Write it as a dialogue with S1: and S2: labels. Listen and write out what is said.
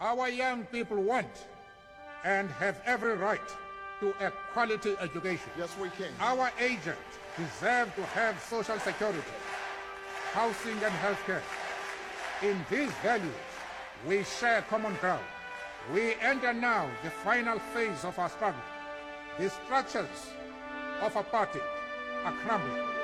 S1: Our young people want and have every right to a quality education.
S2: Yes, we can.
S1: Our agents deserve to have social security, housing and healthcare. In these values, we share common ground. We enter now the final phase of our struggle. The structures of a party are crumbling.